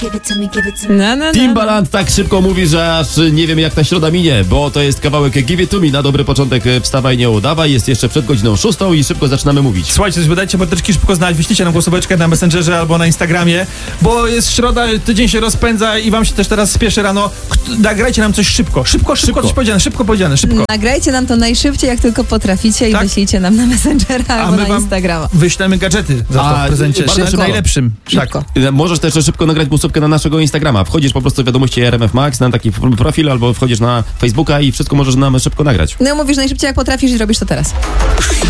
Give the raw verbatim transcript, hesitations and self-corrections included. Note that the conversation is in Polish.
No, no, no. Timbaland tak szybko mówi, że aż nie wiem jak ta środa minie, bo to jest kawałek Give It To Me. Na dobry początek wstawaj, nie udawaj. Jest jeszcze przed godziną szóstą i szybko zaczynamy mówić. Słuchajcie, dajcie mordeczki szybko znać, wyślijcie nam głosóweczkę na Messengerze albo na Instagramie, bo jest środa, tydzień się rozpędza i wam się też teraz spieszy rano. Nagrajcie nam coś szybko, szybko, szybko, szybko. coś powiedziane, szybko powiedziane, szybko. Nagrajcie nam to najszybciej, jak tylko potraficie i Tak. wyślijcie nam na Messengera A albo my na wam Instagrama. wyślemy gadżety za to A, w prezencie. bardzo szybko. Najlepszym. Szybko. Tak. Możesz też szybko nagrać głosówkę na naszego Instagrama. Wchodzisz po prostu w wiadomości R M F Max na taki profil albo wchodzisz na Facebooka i wszystko możesz nam szybko nagrać. No mówisz najszybciej, jak potrafisz i robisz to teraz.